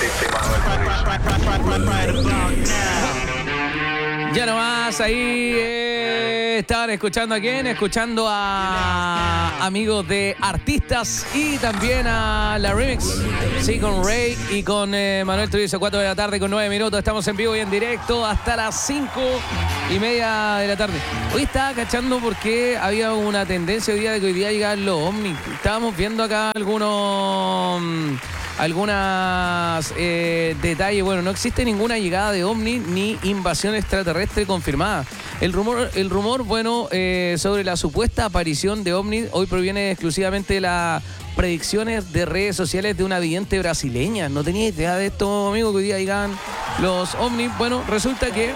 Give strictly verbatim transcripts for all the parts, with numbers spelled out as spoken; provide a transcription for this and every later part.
dice Manuel Mauricio. Ya nomás, ahí eh, estaban escuchando a quién, escuchando a amigos de artistas y también a la remix, sí, con Rey y con eh, Manuel Turizo, cuatro de la tarde con nueve minutos, estamos en vivo y en directo hasta las cinco y media de la tarde. Hoy estaba cachando porque había una tendencia hoy día de que hoy día llegaban los ovnis. Estábamos viendo acá algunos... algunas eh, detalles. Bueno, no existe ninguna llegada de ovni ni invasión extraterrestre confirmada. El rumor, el rumor bueno, eh, sobre la supuesta aparición de ovnis hoy proviene exclusivamente de las predicciones de redes sociales de una vidente brasileña. No tenía idea de esto, amigo, que hoy día llegan los ovnis. Bueno, resulta que...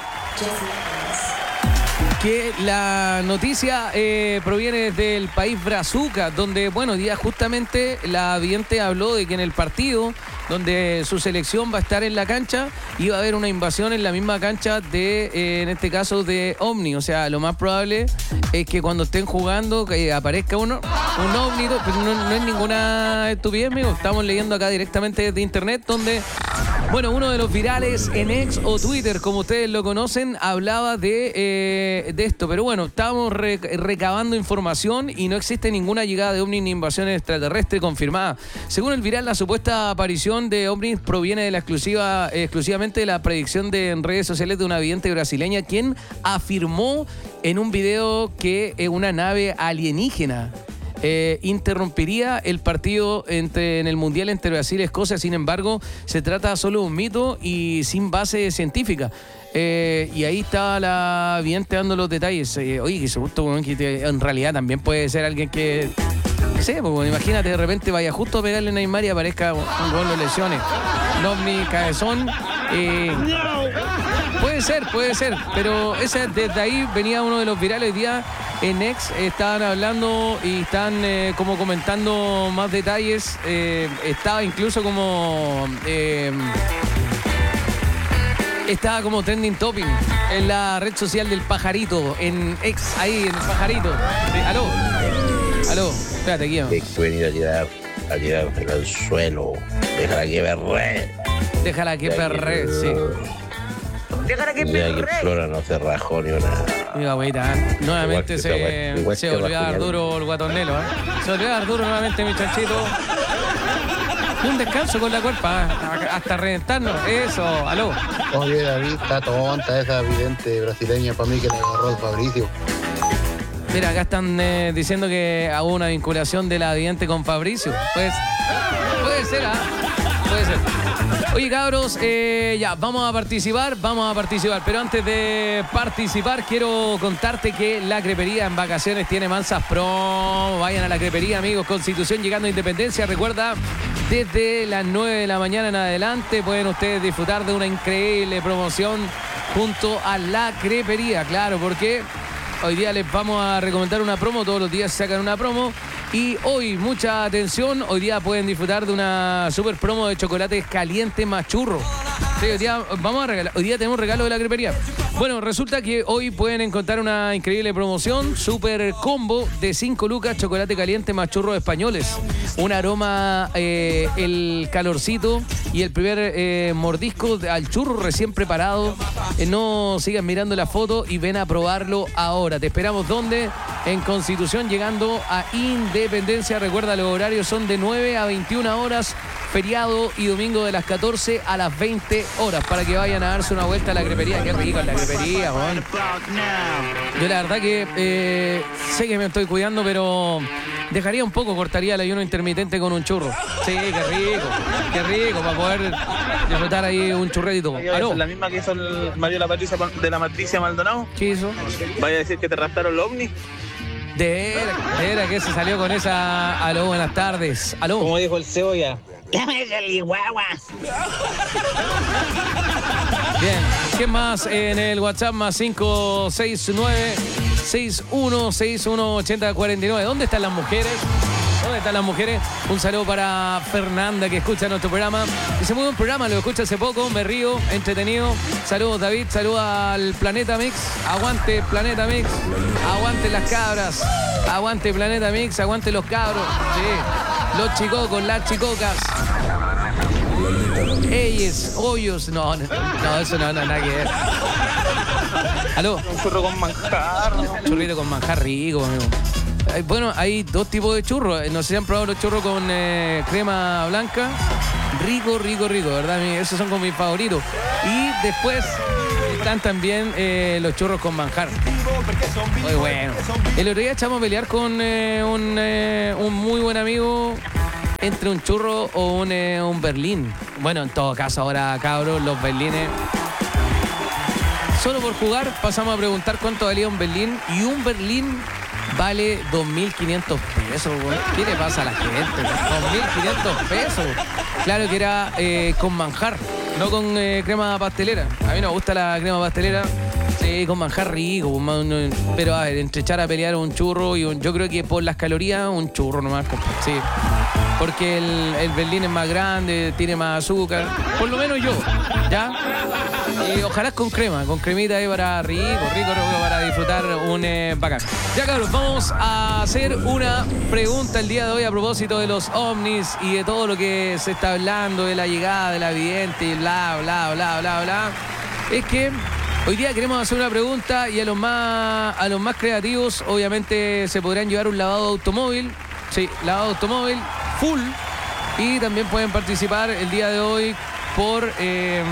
que la noticia eh, proviene desde el país Brazuca, donde, bueno, día justamente la vidente habló de que en el partido donde su selección va a estar en la cancha, iba a haber una invasión en la misma cancha de, eh, en este caso, de ovni. O sea, lo más probable es que cuando estén jugando que aparezca uno, un ovni, pero no, no es ninguna estupidez, amigo. Estamos leyendo acá directamente desde internet, donde... Bueno, uno de los virales en X o Twitter, como ustedes lo conocen, hablaba de, eh, de esto. Pero bueno, estábamos re recabando información y no existe ninguna llegada de ovnis ni invasión extraterrestre confirmada. Según el viral, la supuesta aparición de ovnis proviene de la exclusiva, eh, exclusivamente de la predicción de, en redes sociales de una vidente brasileña, quien afirmó en un video que eh, una nave alienígena Eh, interrumpiría el partido entre, en el Mundial entre Brasil y Escocia. Sin embargo, se trata solo de un mito y sin base científica. Eh, y ahí está la vidente dando los detalles. Eh, oye, que supuesto, que te, en realidad también puede ser alguien que... No sé, pues, imagínate, de repente vaya justo a pegarle a Neymar y aparezca un, un gol, lo lesiones. Un ovni, cabezón. Eh, puede ser, puede ser. Pero ese, desde ahí venía uno de los virales hoy día. En X estaban hablando y están eh, como comentando más detalles. Eh, estaba incluso como... Eh, estaba como trending topic en la red social del pajarito. En X, ahí, en el pajarito. Sí, aló. Aló. Espérate, aquí. Hay que venir a tirar, a tirar al suelo. Déjala que perre. Déjala que perre, sí. Déjala que perre. que Flora no se rajó ni una... Mira, güeyita, ¿eh? Nuevamente se, igual se volvió a dar duro el guatonelo, ¿eh? Se volvió a dar duro nuevamente, mi chanchito. Un descanso con la cuerpa, ¿eh? Hasta reventarnos. Eso, aló. Oye, David, está tonta esa vidente brasileña para mí que le agarró el Fabricio. Mira, acá están eh, diciendo que hubo una vinculación de la vidente con Fabricio. Pues, puede ser, ¿ah? ¿eh? Puede ser. Oye, cabros, eh, ya, vamos a participar, vamos a participar. Pero antes de participar, quiero contarte que la crepería en vacaciones tiene mansas promo. Vayan a la crepería, amigos. Constitución llegando a Independencia. Recuerda, desde las nueve de la mañana en adelante pueden ustedes disfrutar de una increíble promoción junto a la crepería. Claro, porque hoy día les vamos a recomendar una promo. Todos los días sacan una promo. Y hoy, mucha atención, hoy día pueden disfrutar de una super promo de chocolates caliente más churro. Sí, hoy día vamos a regalar, hoy día tenemos regalo de la crepería. Bueno, resulta que hoy pueden encontrar una increíble promoción, super combo de cinco lucas, chocolate caliente más churros españoles. Un aroma, eh, el calorcito y el primer eh, mordisco al churro recién preparado. Eh, no sigan mirando la foto y ven a probarlo ahora. Te esperamos, ¿dónde? En Constitución, llegando a Independencia. Recuerda, los horarios son de nueve a veintiuna horas, feriado y domingo de las catorce a las veinte horas, para que vayan a darse una vuelta a la crepería. Qué rico la crepería, man. Yo la verdad que eh, sé que me estoy cuidando, pero dejaría un poco, cortaría el ayuno intermitente con un churro. Sí, qué rico, qué rico, para poder disfrutar ahí un churretito. ¿Aló? La misma que hizo el Mario de la Patricia, de la Patricia Maldonado. ¿Qué hizo? ¿Vaya a decir que te raptaron los ovnis? De era, de era que se salió con esa. Aló, buenas tardes. Aló. Como dijo el cebolla. Bien, ¿qué más en el WhatsApp? Más cinco seis nueve seis uno seis uno ocho cero cuatro nueve. ¿Dónde están las mujeres? ¿Dónde están las mujeres? Un saludo para Fernanda, que escucha nuestro programa. Dice, muy buen programa, lo escucha hace poco, me río, entretenido. Saludos, David, saludos al Planeta Mix. Aguante Planeta Mix, aguante las cabras, aguante Planeta Mix, aguante los cabros. Sí, los chicocos, las chicocas. Eyes, hoyos. No, no, no, eso no, no, nada que ver. ¿Aló? Un churro con manjar. Churrito con manjar rico, amigo. Ay, bueno, hay dos tipos de churros. No sé si han probado los churros con eh, crema blanca. Rico, rico, rico, ¿verdad? Mi- Esos son como mis favoritos. Y después están también eh, los churros con manjar. Muy bueno. El otro día echamos a pelear con eh, un, eh, un muy buen amigo entre un churro o un, eh, un berlín. Bueno, en todo caso, ahora, cabros, los berlines. Solo por jugar pasamos a preguntar cuánto valía un berlín. Y un berlín vale dos mil quinientos pesos, güey. ¿Qué le pasa a la gente? dos mil quinientos pesos. Claro que era eh, con manjar, no con eh, crema pastelera. A mí no me gusta la crema pastelera. Sí, con manjar rico. Pero a ver, entre echar a pelear un churro y un... Yo creo que por las calorías, un churro nomás. Sí. Porque el, el berlín es más grande, tiene más azúcar. Por lo menos yo, ¿ya? Y ojalá con crema, con cremita ahí para rico, rico, rico, para disfrutar un eh, bacán. Ya, cabros, vamos a hacer una pregunta el día de hoy a propósito de los ovnis y de todo lo que se está hablando, de la llegada de la vidente y bla, bla, bla, bla, bla. Es que hoy día queremos hacer una pregunta y a los más, a los más creativos, obviamente, se podrán llevar un lavado de automóvil. Sí, lavado de automóvil full. Y también pueden participar el día de hoy por... Eh,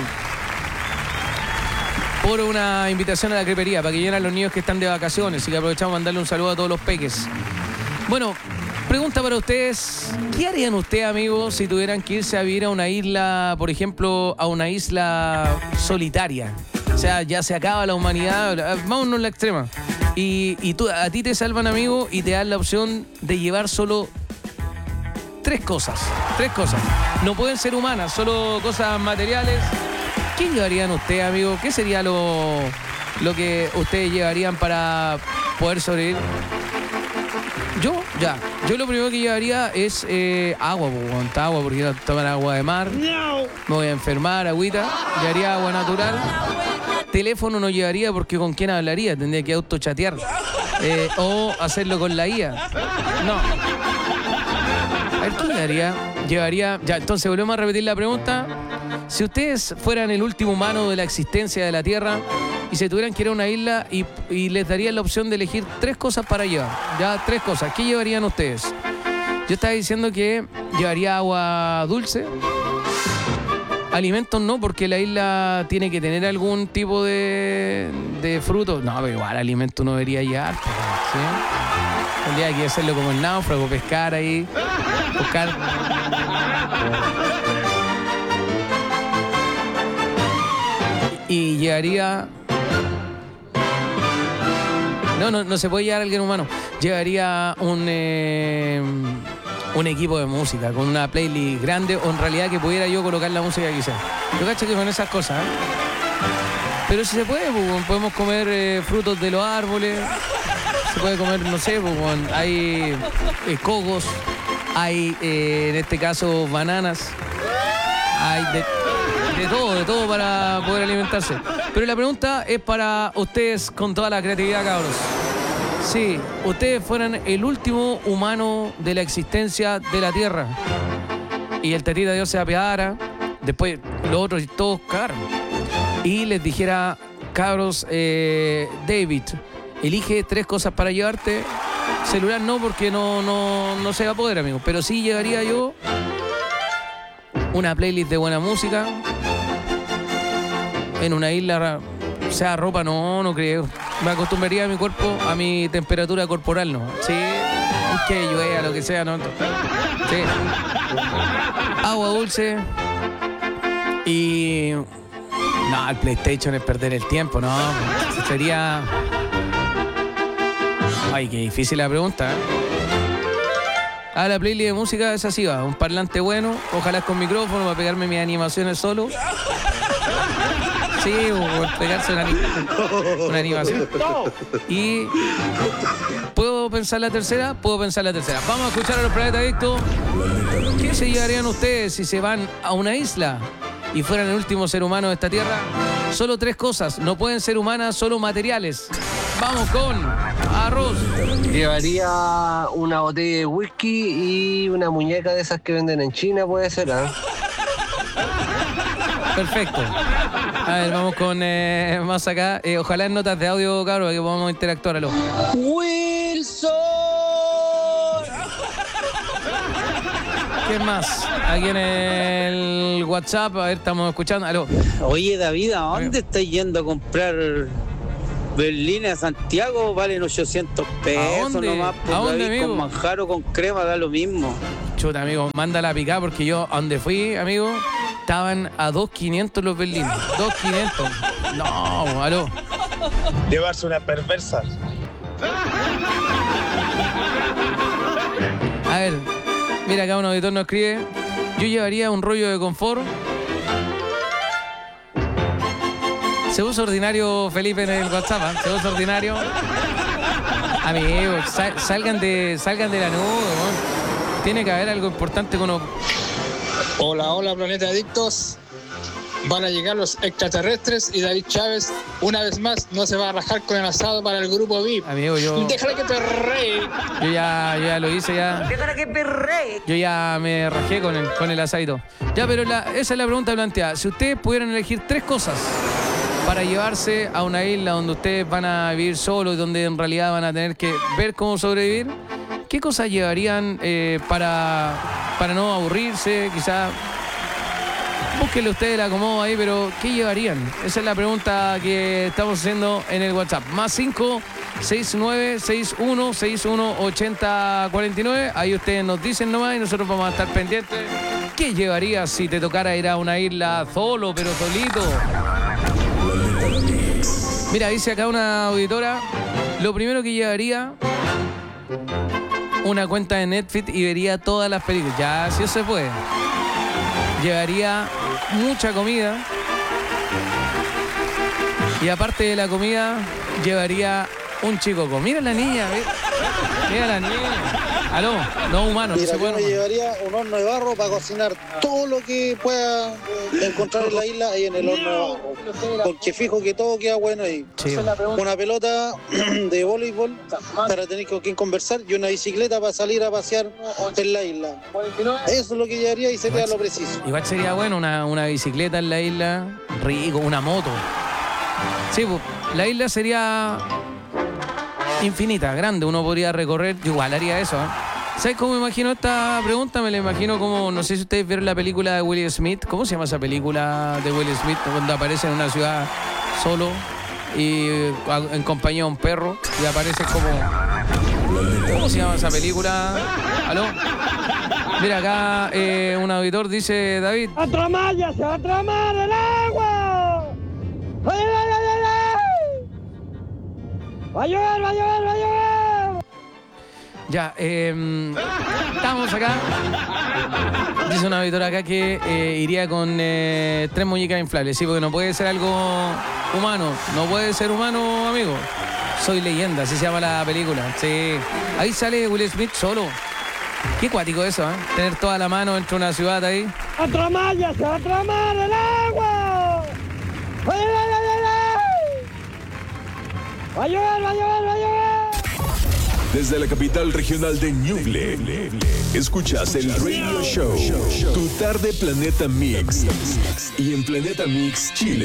por una invitación a la crepería para que lleguen a los niños que están de vacaciones y que aprovechamos a mandarle un saludo a todos los peques. Bueno, pregunta para ustedes, ¿qué harían ustedes, amigos, si tuvieran que irse a vivir a una isla, por ejemplo, a una isla solitaria? O sea, ya se acaba la humanidad, vámonos a la extrema. Y, y tú, a ti te salvan, amigo, y te dan la opción de llevar solo tres cosas. Tres cosas. No pueden ser humanas, solo cosas materiales. ¿Qué llevarían ustedes, amigo? ¿Qué sería lo, lo que ustedes llevarían para poder sobrevivir? Yo, ya. Yo lo primero que llevaría es eh, agua, pues, agua, porque quiero tomar agua de mar. Me voy a enfermar, agüita. Llevaría agua natural. Teléfono no llevaría porque ¿con quién hablaría? Tendría que autochatear. Eh, o hacerlo con la I A. No. A ver, ¿qué llevaría? Llevaría... Ya, entonces volvemos a repetir la pregunta. Si ustedes fueran el último humano de la existencia de la Tierra y se tuvieran que ir a una isla y, y les darían la opción de elegir tres cosas para llevar, ya tres cosas, ¿qué llevarían ustedes? Yo estaba diciendo que llevaría agua dulce, alimentos no, porque la isla tiene que tener algún tipo de, de fruto. No, pero igual alimentos no debería llevar, ¿sí? Tendría que hacerlo como el náufrago, pescar ahí, buscar... Y llevaría... No, no, no se puede llevar a alguien humano. Llevaría un, eh, un equipo de música con una playlist grande o en realidad que pudiera yo colocar la música que quisiera. Yo cacho que con esas cosas, ¿eh? Pero si se puede, pues, podemos comer eh, frutos de los árboles. Se puede comer, no sé, pues, hay eh, cocos, hay eh, en este caso bananas, hay de... De todo, de todo para poder alimentarse. Pero la pregunta es para ustedes con toda la creatividad, cabros. Si ustedes fueran el último humano de la existencia de la Tierra y el tetita Dios se apiadara, después los otros todos cagaron, y les dijera, cabros, eh, David, elige tres cosas para llevarte. Celular no, porque no, no, no se va a poder, amigo. Pero sí llevaría yo una playlist de buena música. En una isla, o sea, ropa no, no creo. Me acostumbraría a mi cuerpo, a mi temperatura corporal, ¿no? Sí, que llueva, lo que sea, ¿no? Sí. Agua dulce. Y... No, el PlayStation es perder el tiempo, ¿no? Sería... Ay, qué difícil la pregunta, ¿eh? Ah, la playlist de música es así, va. Un parlante bueno, ojalá con micrófono para pegarme mis animaciones solo. Sí, o pegarse una, una animación. Y ¿puedo pensar la tercera? Puedo pensar la tercera. Vamos a escuchar a los Planeta Adictos. ¿Qué se llevarían ustedes si se van a una isla y fueran el último ser humano de esta tierra? Solo tres cosas. No pueden ser humanas, solo materiales. Vamos con arroz. Llevaría una botella de whisky y una muñeca de esas que venden en China, puede ser, ¿eh? Perfecto. A ver, vamos con eh, más acá. Eh, ojalá en notas de audio, cabrón, que podamos interactuar. Aló. Wilson. ¿Qué más? Aquí en el WhatsApp, a ver, estamos escuchando. Aló. Oye, David, ¿a dónde estás yendo a comprar berlines a Santiago? Valen ochocientos pesos dónde? nomás. Pues, ¿A dónde, David, amigo? con manjar o con crema da lo mismo. Chuta, amigo, mándala a picar porque yo, a donde fui, amigo, estaban a dos quinientos los berlines. dos quinientos. No, aló. Llevarse una perversa. A ver, mira, acá un auditor nos escribe. Yo llevaría un rollo de confort. Se usa ordinario, Felipe, en el WhatsApp, ¿eh? Se usa ordinario. Amigos, sal- salgan de salgan de la nube, ¿no? Tiene que haber algo importante con... Hola, hola, Planeta Adictos. Van a llegar los extraterrestres y David Chávez, una vez más, no se va a rajar con el asado para el grupo V I P. Amigo, yo... Déjale que perree. Yo ya, yo ya lo hice, ya. Déjala que perree. Yo ya me rajé con el, con el asadito. Ya, pero la, esa es la pregunta planteada. Si ustedes pudieran elegir tres cosas para llevarse a una isla donde ustedes van a vivir solos y donde en realidad van a tener que ver cómo sobrevivir, ¿qué cosas llevarían eh, para, para no aburrirse? Quizá búsquenle ustedes el acomodo ahí, pero ¿qué llevarían? Esa es la pregunta que estamos haciendo en el WhatsApp. Más cinco seis nueve seis uno seis uno ocho cero cuatro nueve. Ahí ustedes nos dicen nomás y nosotros vamos a estar pendientes. ¿Qué llevarías si te tocara ir a una isla solo, pero solito? Mira, dice acá una auditora, lo primero que llevaría, una cuenta de Netflix y vería todas las películas. Ya, si eso se puede. Llevaría mucha comida. Y aparte de la comida, llevaría un chico. Mira la niña, mira, mira la niña. Aló, no humano, no Mira, se yo me puede. llevaría un horno de barro para cocinar todo lo que pueda encontrar en la isla ahí en el horno de barro. Porque fijo que todo queda bueno ahí. Sí. Una pelota de voleibol para tener con quien conversar y una bicicleta para salir a pasear en la isla. Eso es lo que llevaría y sería lo preciso. Igual sería bueno una, una bicicleta en la isla, rico, una moto. Sí, pues, la isla sería infinita, grande, uno podría recorrer, yo igual haría eso, ¿eh? ¿Sabes cómo me imagino esta pregunta? Me la imagino como, no sé si ustedes vieron la película de Will Smith, ¿cómo se llama esa película de Will Smith? Cuando aparece en una ciudad solo y en compañía de un perro y aparece como... ¿Cómo se llama esa película? ¿Aló? Mira, acá eh, un auditor dice, David... ¡Otra malla! ¡Se va a tramar el agua! ¡Ay, ay, ay, ay, ay! ¡Va a llover, va a llover, va a llover! Ya, eh, estamos acá. Dice una auditora acá que eh, iría con eh, tres muñecas inflables. Sí, porque no puede ser algo humano. No puede ser humano, amigo. Soy leyenda, así se llama la película. Sí. Ahí sale Will Smith solo. Qué cuático eso, ¿eh? Tener toda la mano dentro de una ciudad ahí. ¡Otra malla! ¡Se va a tramar el agua! ¡Ay, ay, ay, ay, ay! ¡Va a llover, va a llover, va a llover! Desde la capital regional de Ñuble, escuchas el Radio Show, tu tarde Planeta Mix. Y en Planeta Mix Chile